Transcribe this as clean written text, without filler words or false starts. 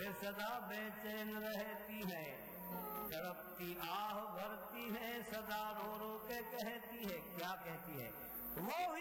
वे सदा बेचैन रहती है, तड़पती आह भरती है, सदा रो रो के कहती है। क्या कहती है? वो